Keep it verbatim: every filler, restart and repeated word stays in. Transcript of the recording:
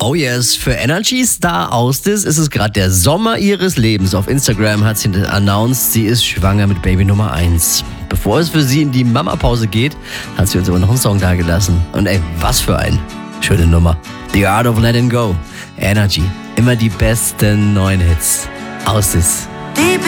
Oh yes, für Energy Star Austis ist es gerade der Sommer ihres Lebens. Auf Instagram hat sie announced, sie ist schwanger mit Baby Nummer eins. Bevor es für sie in die Mama-Pause geht, hat sie uns aber noch einen Song dagelassen. Und ey, was für ein schöne Nummer. The Art of Letting Go. Energy. Immer die besten neuen Hits. Austis.